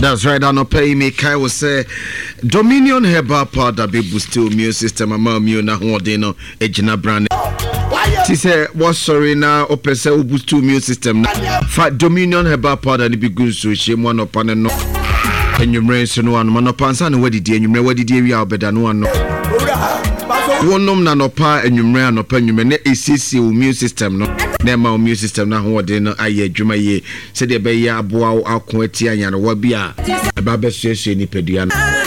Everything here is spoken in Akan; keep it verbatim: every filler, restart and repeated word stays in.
That's right. I no pay me. Kai will say Dominion Herbal Powder be boost your immune system. I'm immune na ho de no ejina brand. She say what sorry now opese o boost your immune system. Fa Dominion Herbal Powder ni be good so she mo no pan no. Enyumre so no anu no pan san wadi di enyumre wadi di wi obeda no anu. Wonom na no pa enyumre anopa enyumre na esisi immune system no. Na ma immune system na ho de no aye adwuma ye. Se de be ye aboa akon ati anyane wa bia eba be suesue ni pedua no.